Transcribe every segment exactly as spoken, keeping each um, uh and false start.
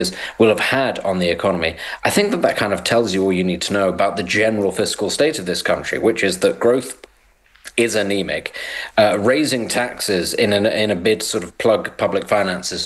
will have had on the economy, I think that that kind of tells you all you need to know about the general fiscal state of this country, which is that growth is anemic. Uh, raising taxes in, an, in a bid to sort of plug public finances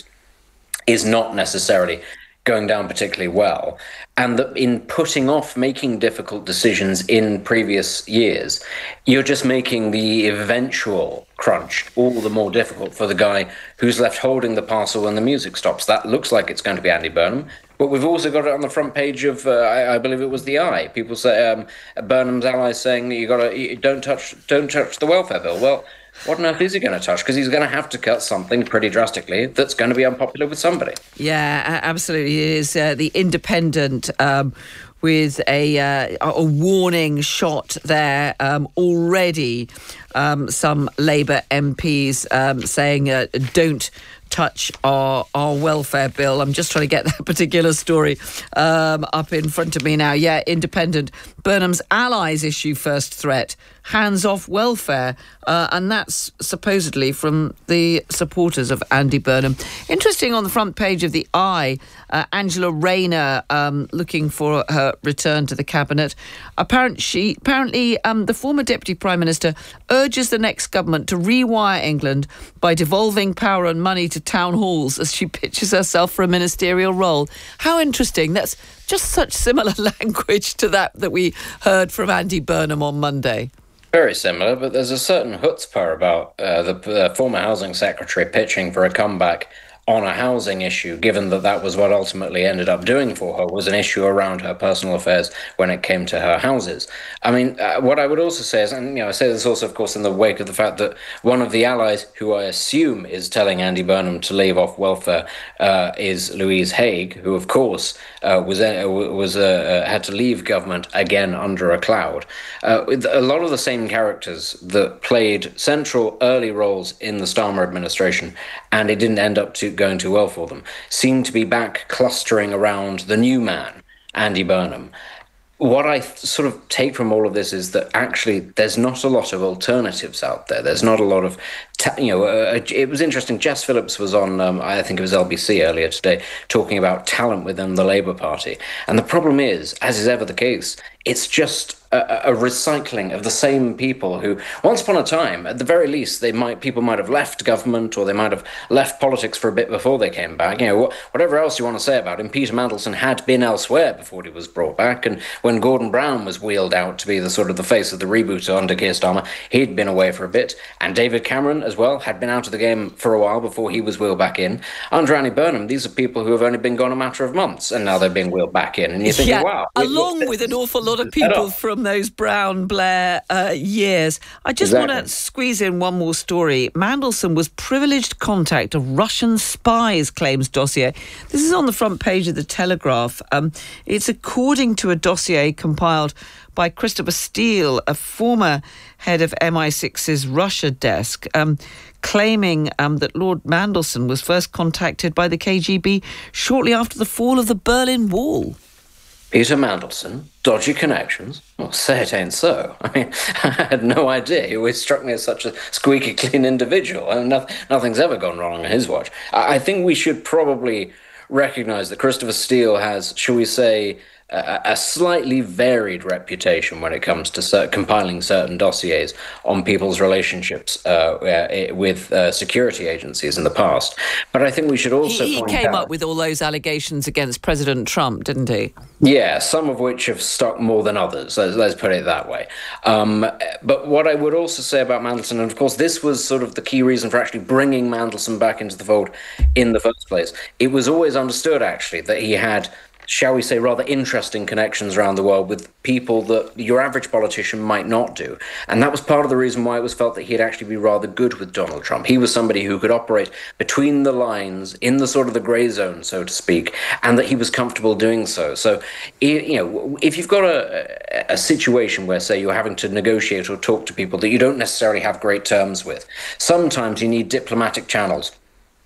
is not necessarily going down particularly well, and that in putting off making difficult decisions in previous years, you're just making the eventual crunch all the more difficult for the guy who's left holding the parcel when the music stops. That looks like it's going to be Andy Burnham, but we've also got it on the front page of, uh, I, I believe it was the Eye. People say um, Burnham's allies saying that you got to don't touch, don't touch the welfare bill. Well, what on earth is he going to touch? Because he's going to have to cut something pretty drastically that's going to be unpopular with somebody. Yeah, absolutely. It is uh, the Independent um, with a, uh, a warning shot there um, already. Um, some Labour M Ps um, saying uh, don't touch our, our welfare bill. I'm just trying to get that particular story um, up in front of me now. Yeah, Independent. Burnham's allies issue first threat. Hands off welfare. Uh, and that's supposedly from the supporters of Andy Burnham. Interesting, on the front page of the Eye, uh, Angela Rayner um, looking for her return to the cabinet. Apparent she, apparently, um, the former Deputy Prime Minister urges the next government to rewire England by devolving power and money to town halls as she pitches herself for a ministerial role. How interesting. That's just such similar language to that that we heard from Andy Burnham on Monday. Very similar, but there's a certain chutzpah about uh, the uh, former housing secretary pitching for a comeback on a housing issue, given that that was what ultimately ended up doing for her, was an issue around her personal affairs when it came to her houses. I mean, uh, what I would also say is, and you know, I say this also, of course, in the wake of the fact that one of the allies who I assume is telling Andy Burnham to leave off welfare uh, is Louise Haigh, who, of course, uh, was uh, was uh, uh, had to leave government again under a cloud. Uh, with a lot of the same characters that played central early roles in the Starmer administration, and it didn't end up to going too well for them, seem to be back clustering around the new man, Andy Burnham. What I th- sort of take from all of this is that actually there's not a lot of alternatives out there. There's not a lot of, ta- you know, uh, it was interesting. Jess Phillips was on, um, I think it was L B C earlier today, talking about talent within the Labour Party. And the problem is, as is ever the case, it's just a, a recycling of the same people who, once upon a time, at the very least, they might people might have left government, or they might have left politics for a bit before they came back. You know, wh- whatever else you want to say about him, Peter Mandelson had been elsewhere before he was brought back. And when Gordon Brown was wheeled out to be the sort of the face of the reboot under Keir Starmer, he'd been away for a bit. And David Cameron, as well, had been out of the game for a while before he was wheeled back in. Under Andy Burnham, these are people who have only been gone a matter of months, and now they're being wheeled back in. And you're thinking, yeah, wow. Along with an awful lot of people from those Brown Blair uh, years. I just Exactly. want to squeeze in one more story. Mandelson was privileged contact of Russian spies, claims dossier. This is on the front page of the Telegraph. Um, it's according to a dossier compiled by Christopher Steele, a former head of M I six's Russia desk, um, claiming um, that Lord Mandelson was first contacted by the K G B shortly after the fall of the Berlin Wall. Peter Mandelson, dodgy connections? Well, say it ain't so. I mean, I had no idea. He always struck me as such a squeaky clean individual. I mean, no, nothing's ever gone wrong on his watch. I, I think we should probably recognise that Christopher Steele has, shall we say, a, a slightly varied reputation when it comes to cert- compiling certain dossiers on people's relationships uh, uh, with uh, security agencies in the past. But I think we should also He, he point came out, up with all those allegations against President Trump, didn't he? yeah, some of which have stuck more than others, let's, let's put it that way. Um, but what I would also say about Mandelson, and of course this was sort of the key reason for actually bringing Mandelson back into the fold in the first place, it was always understood actually that he had, shall we say, rather interesting connections around the world with people that your average politician might not do. And that was part of the reason why it was felt that he'd actually be rather good with Donald Trump. He was somebody who could operate between the lines, in the sort of the grey zone, so to speak, and that he was comfortable doing so. So, you know, if you've got a, a situation where, say, you're having to negotiate or talk to people that you don't necessarily have great terms with, sometimes you need diplomatic channels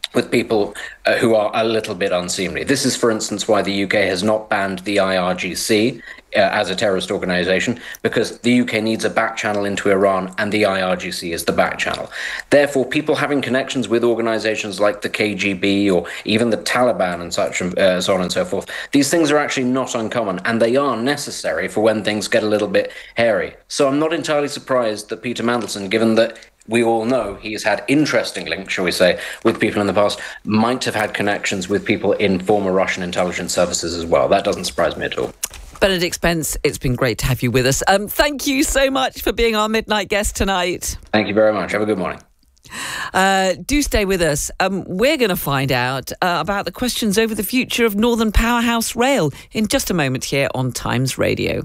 with people uh, who are a little bit unseemly. This is, for instance, why the U K has not banned the I R G C uh, as a terrorist organisation, because the U K needs a back channel into Iran, and the I R G C is the back channel. Therefore, people having connections with organisations like the K G B or even the Taliban and such, uh, so on and so forth, these things are actually not uncommon, and they are necessary for when things get a little bit hairy. So I'm not entirely surprised that Peter Mandelson, given that we all know he has had interesting links, shall we say, with people in the past, might have had connections with people in former Russian intelligence services as well. That doesn't surprise me at all. Benedict Spence, it's been great to have you with us. Um, thank you so much for being our midnight guest tonight. Thank you very much. Have a good morning. Uh, do stay with us. Um, we're going to find out uh, about the questions over the future of Northern Powerhouse Rail in just a moment here on Times Radio.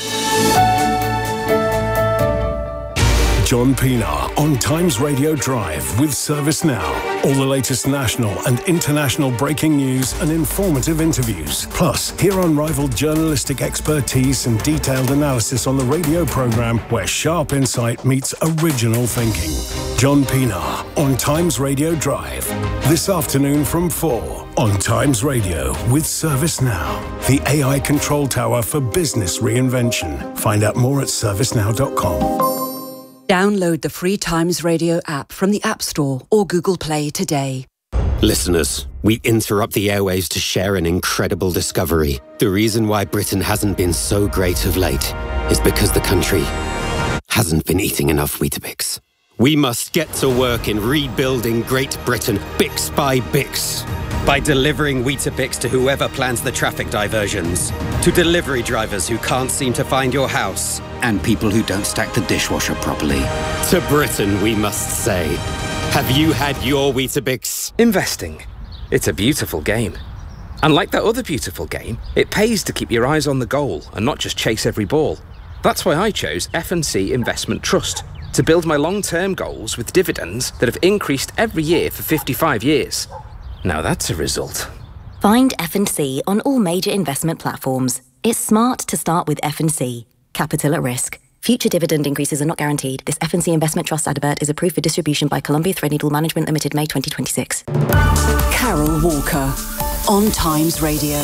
John Pienaar on Times Radio Drive with ServiceNow. All the latest national and international breaking news and informative interviews. Plus, hear unrivaled journalistic expertise and detailed analysis on the radio programme where sharp insight meets original thinking. John Pienaar on Times Radio Drive. This afternoon from four on Times Radio with ServiceNow. The A I control tower for business reinvention. Find out more at servicenow dot com. Download the free Times Radio app from the App Store or Google Play today. Listeners, we interrupt the airwaves to share an incredible discovery. The reason why Britain hasn't been so great of late is because the country hasn't been eating enough Weetabix. We must get to work in rebuilding Great Britain, bix by bix. By delivering Weetabix to whoever plans the traffic diversions, to delivery drivers who can't seem to find your house, and people who don't stack the dishwasher properly. To Britain, we must say, have you had your Weetabix? Investing. It's a beautiful game. And like that other beautiful game, it pays to keep your eyes on the goal and not just chase every ball. That's why I chose F and C Investment Trust, to build my long-term goals with dividends that have increased every year for fifty-five years. Now that's a result. Find F and C on all major investment platforms. It's smart to start with F and C. Capital at risk. Future dividend increases are not guaranteed. This F and C Investment Trust advert is approved for distribution by Columbia Threadneedle Management Limited, May twenty twenty-six. Carol Walker on Times Radio.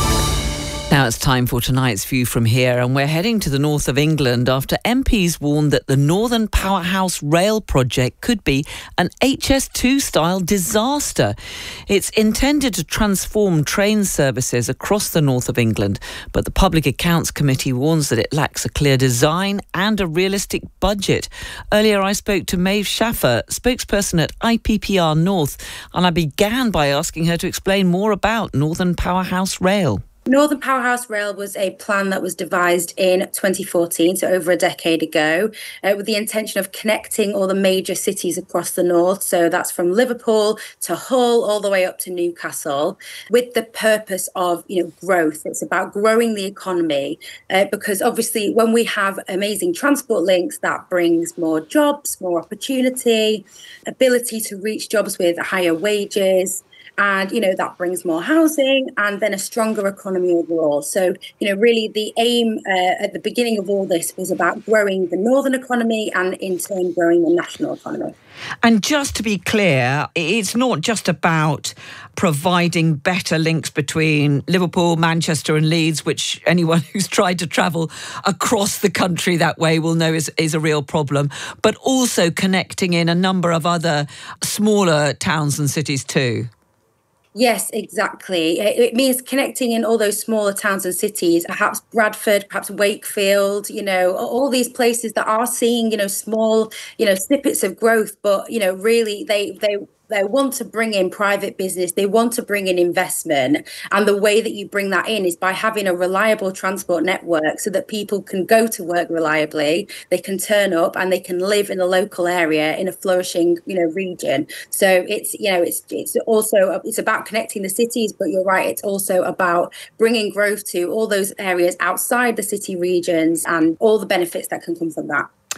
Now it's time for tonight's View from Here, and we're heading to the north of England after M Ps warned that the Northern Powerhouse Rail project could be an H S two style disaster. It's intended to transform train services across the north of England, but the Public Accounts Committee warns that it lacks a clear design and a realistic budget. Earlier I spoke to Maeve Schaffer, spokesperson at I P P R North, and I began by asking her to explain more about Northern Powerhouse Rail. Northern Powerhouse Rail was a plan that was devised in twenty fourteen, so over a decade ago, uh, with the intention of connecting all the major cities across the north. So that's from Liverpool to Hull, all the way up to Newcastle, with the purpose of, you know, growth. It's about growing the economy, uh, because obviously when we have amazing transport links, that brings more jobs, more opportunity, ability to reach jobs with higher wages. And, you know, that brings more housing and then a stronger economy overall. So, you know, really the aim uh, at the beginning of all this was about growing the northern economy and in turn growing the national economy. And just to be clear, it's not just about providing better links between Liverpool, Manchester and Leeds, which anyone who's tried to travel across the country that way will know is, is a real problem, but also connecting in a number of other smaller towns and cities too. Yes, exactly. It means connecting in all those smaller towns and cities, perhaps Bradford, perhaps Wakefield, you know, all these places that are seeing, you know, small, you know, snippets of growth, but, you know, really they they they want to bring in private business, they want to bring in investment. And the way that you bring that in is by having a reliable transport network so that people can go to work reliably, they can turn up and they can live in a local area in a flourishing, you know, region. So it's, you know, it's it's also, it's about connecting the cities, but you're right, it's also about bringing growth to all those areas outside the city regions and all the benefits that can come from that.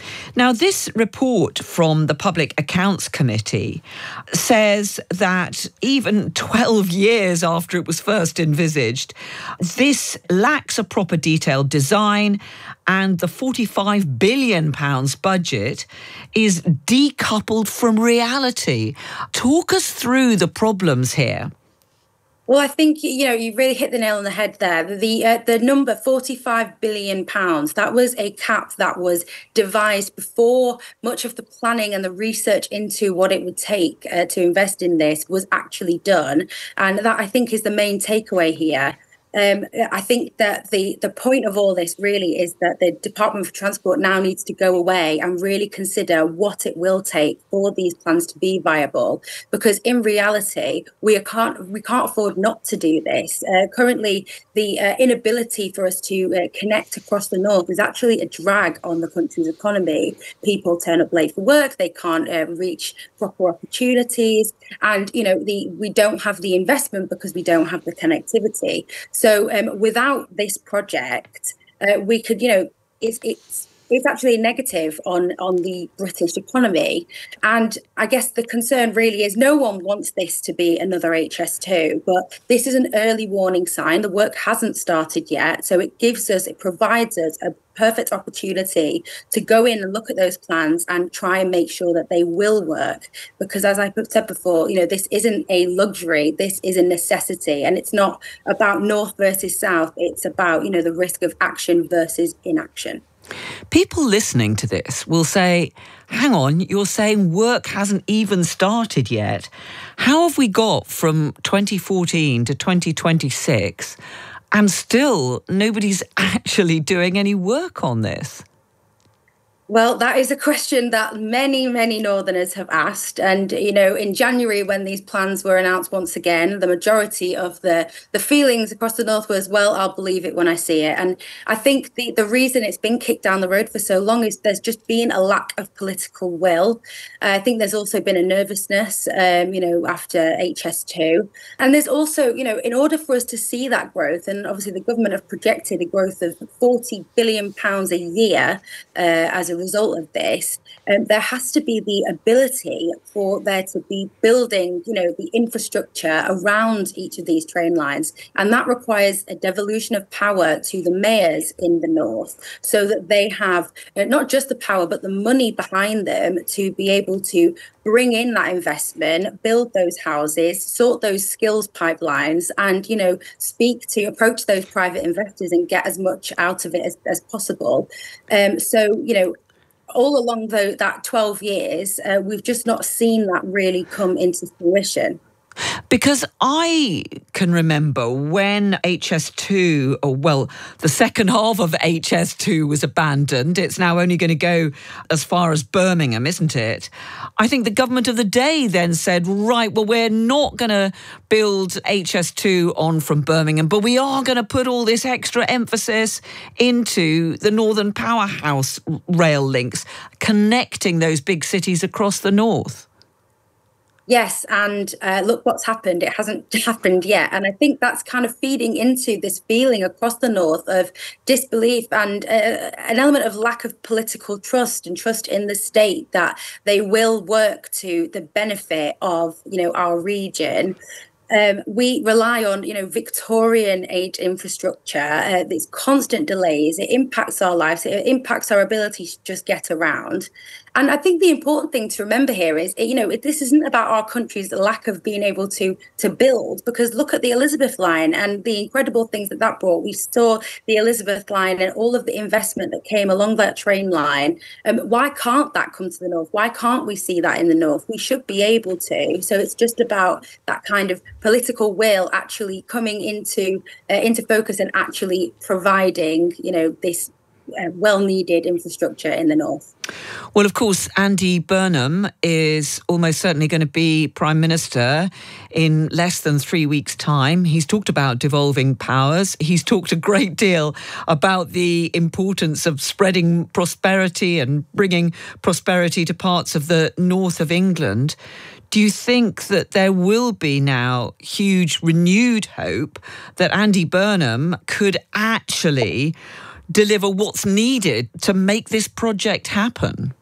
Now, this report from the Public Accounts Committee says that even twelve years after it was first envisaged, this lacks a proper detailed design, and the forty-five billion pounds budget is decoupled from reality. Talk us through the problems here. Well, I think, you know, you really hit the nail on the head there. The uh, the number forty-five billion pounds, that was a cap that was devised before much of the planning and the research into what it would take uh, to invest in this was actually done. And that, I think, is the main takeaway here. Um, I think that the, the point of all this really is that the Department for Transport now needs to go away and really consider what it will take for these plans to be viable. Because in reality, we can't we can't afford not to do this. Uh, currently, the uh, inability for us to uh, connect across the north is actually a drag on the country's economy. People turn up late for work, they can't uh, reach proper opportunities, and you know the we don't have the investment because we don't have the connectivity. So um, without this project, uh, we could, you know, it's it's it's actually negative on on the British economy. And I guess the concern really is no one wants this to be another H S two, but this is an early warning sign. The work hasn't started yet, so it gives us, it provides us a perfect opportunity to go in and look at those plans and try and make sure that they will work. Because as I said before, you know, this isn't a luxury, this is a necessity. And it's not about north versus south, it's about, you know, the risk of action versus inaction. People listening to this will say, hang on, you're saying work hasn't even started yet. How have we got from twenty fourteen to twenty twenty-six and still nobody's actually doing any work on this? Well, that is a question that many, many Northerners have asked. And, you know, in January, when these plans were announced once again, the majority of the, the feelings across the North was, well, I'll believe it when I see it. And I think the, the reason it's been kicked down the road for so long is there's just been a lack of political will. Uh, I think there's also been a nervousness, um, you know, after H S two. And there's also, you know, in order for us to see that growth, and obviously the government have projected a growth of forty billion pounds a year uh, as a result of this, um, there has to be the ability for there to be building, you know, the infrastructure around each of these train lines. And that requires a devolution of power to the mayors in the north so that they have uh, not just the power, but the money behind them to be able to bring in that investment, build those houses, sort those skills pipelines, and, you know, speak to, approach those private investors and get as much out of it as, as possible. Um, so, you know, all along the, that twelve years, uh, we've just not seen that really come into fruition. Because I can remember when H S two, or well, the second half of H S two was abandoned. It's now only going to go as far as Birmingham, isn't it? I think the government of the day then said, right, well, we're not going to build H S two on from Birmingham, but we are going to put all this extra emphasis into the Northern Powerhouse rail links, connecting those big cities across the north. Yes, and uh, look what's happened. It hasn't happened yet. And I think that's kind of feeding into this feeling across the north of disbelief and uh, an element of lack of political trust and trust in the state that they will work to the benefit of, you know, our region. Um, we rely on, you know, Victorian age infrastructure. Uh, these constant delays. It impacts our lives. It impacts our ability to just get around. And I think the important thing to remember here is, you know, this isn't about our country's lack of being able to to build, because look at the Elizabeth line and the incredible things that that brought. We saw the Elizabeth line and all of the investment that came along that train line. Um, why can't that come to the north? Why can't we see that in the north? We should be able to. So it's just about that kind of political will actually coming into uh, into focus and actually providing, you know, this Uh, well-needed infrastructure in the north. Well, of course, Andy Burnham is almost certainly going to be Prime Minister in less than three weeks' time. He's talked about devolving powers. He's talked a great deal about the importance of spreading prosperity and bringing prosperity to parts of the north of England. Do you think that there will be now huge renewed hope that Andy Burnham could actually deliver what's needed to make this project happen?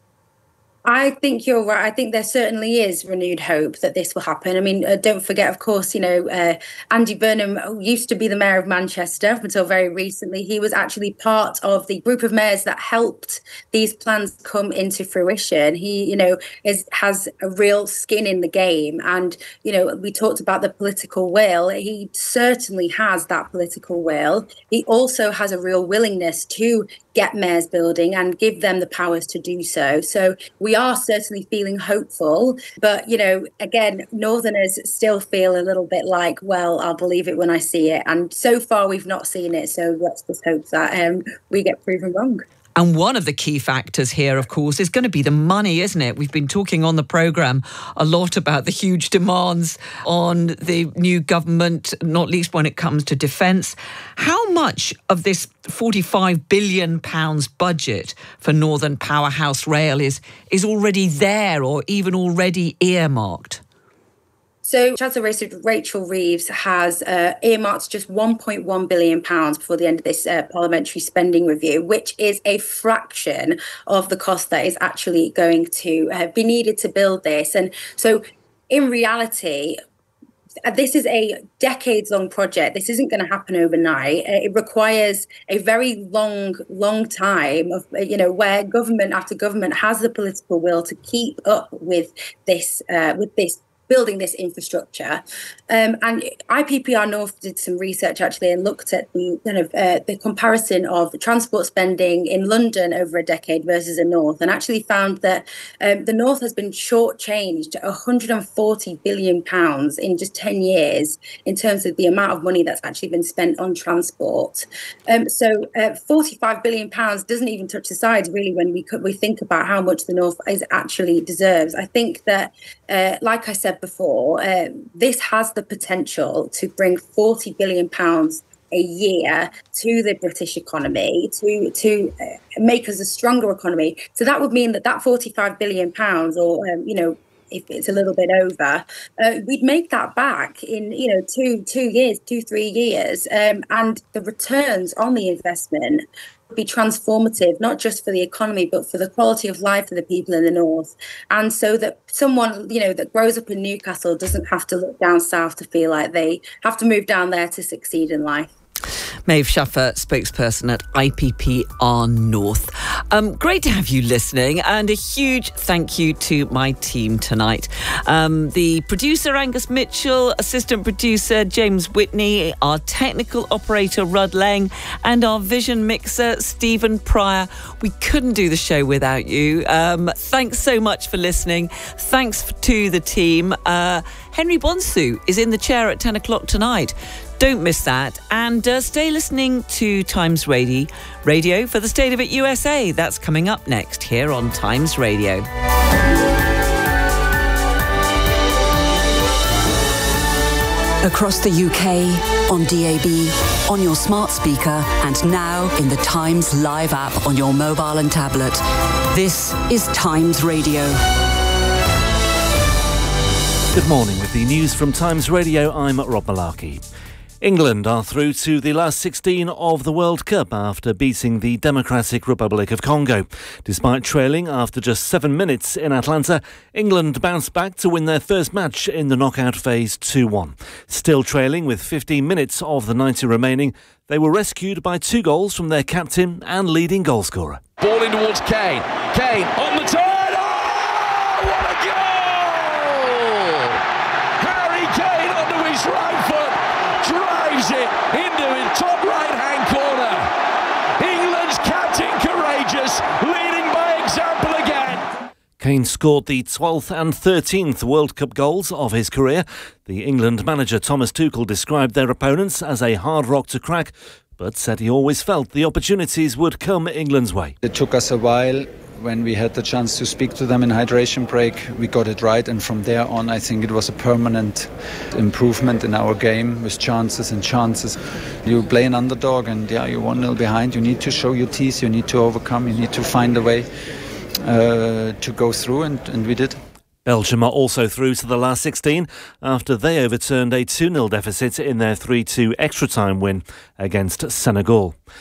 I think you're right. I think there certainly is renewed hope that this will happen. I mean, uh, don't forget, of course, you know, uh, Andy Burnham used to be the mayor of Manchester up until very recently. He was actually part of the group of mayors that helped these plans come into fruition. He, you know, is has a real skin in the game. And, you know, we talked about the political will. He certainly has that political will. He also has a real willingness to get mayors building and give them the powers to do so. So we are certainly feeling hopeful. But, you know, again, Northerners still feel a little bit like, well, I'll believe it when I see it. And so far, we've not seen it. So let's just hope that um, we get proven wrong. And one of the key factors here, of course, is going to be the money, isn't it? We've been talking on the programme a lot about the huge demands on the new government, not least when it comes to defence. How much of this forty-five billion pounds budget for Northern Powerhouse Rail is, is already there or even already earmarked? So Chancellor Rachel Reeves has uh, earmarked just one point one billion pounds before the end of this uh, parliamentary spending review, which is a fraction of the cost that is actually going to uh, be needed to build this. And so in reality, this is a decades-long project. This isn't going to happen overnight. It requires a very long, long time of, you know, where government after government has the political will to keep up with this, uh, with this building this infrastructure. Um, and I P P R North did some research actually and looked at the kind of uh, the comparison of transport spending in London over a decade versus the North, and actually found that um, the North has been shortchanged one hundred forty billion pounds in just ten years in terms of the amount of money that's actually been spent on transport. Um, so uh, forty-five billion pounds doesn't even touch the sides really when we could, we think about how much the North is actually deserves. I think that, uh, like I said before, uh, this has the potential to bring forty billion pounds a year to the British economy, to to uh, make us a stronger economy. So that would mean that that forty-five billion pounds, or um, you know, if it's a little bit over, uh, we'd make that back in, you know, two two years, two three years, um, and the returns on the investment be transformative, not just for the economy, but for the quality of life for the people in the North. And so that someone, you know, that grows up in Newcastle doesn't have to look down south to feel like they have to move down there to succeed in life. Maeve Shuffer, spokesperson at I P P R North. Um, great to have you listening, and a huge thank you to my team tonight. Um, the producer, Angus Mitchell, assistant producer, James Whitney, our technical operator, Rudd Lang, and our vision mixer, Stephen Pryor. We couldn't do the show without you. Um, thanks so much for listening. Thanks to the team. Uh, Henry Bonsu is in the chair at ten o'clock tonight. Don't miss that. And uh, stay listening to Times Radio, Radio for the State of It U S A. That's coming up next here on Times Radio. Across the U K, on D A B, on your smart speaker, and now in the Times Live app on your mobile and tablet. This is Times Radio. Good morning. With the news from Times Radio, I'm Rob Malarkey. England are through to the last sixteen of the World Cup after beating the Democratic Republic of Congo. Despite trailing after just seven minutes in Atlanta, England bounced back to win their first match in the knockout phase two one. Still trailing with fifteen minutes of the ninety remaining, they were rescued by two goals from their captain and leading goalscorer. Ball in towards Kane. Kane on the turn. Oh, what a goal! Harry Kane onto his right foot. Drives it into his top right-hand corner. England's captain courageous, leading by example again. Kane scored the twelfth and thirteenth World Cup goals of his career. The England manager Thomas Tuchel described their opponents as a hard rock to crack, but said he always felt the opportunities would come England's way. It took us a while. When we had the chance to speak to them in hydration break, we got it right, and from there on I think it was a permanent improvement in our game with chances and chances. You play an underdog and yeah, you're one nil behind, you need to show your teeth, you need to overcome, you need to find a way uh, to go through, and, and we did. Belgium are also through to the last sixteen after they overturned a two nil deficit in their three two extra-time win against Senegal.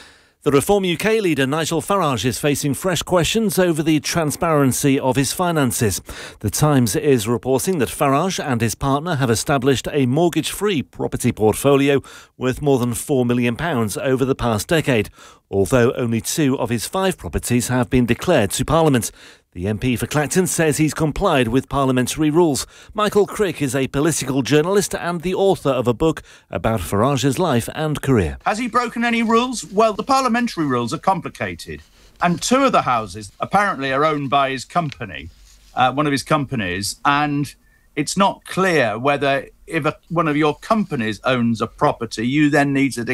The Reform U K leader Nigel Farage is facing fresh questions over the transparency of his finances. The Times is reporting that Farage and his partner have established a mortgage-free property portfolio worth more than four million pounds over the past decade, although only two of his five properties have been declared to Parliament. The M P for Clacton says he's complied with parliamentary rules. Michael Crick is a political journalist and the author of a book about Farage's life and career. Has he broken any rules? Well, the parliamentary rules are complicated. And two of the houses apparently are owned by his company, uh, one of his companies. And it's not clear whether if a, one of your companies owns a property, you then need to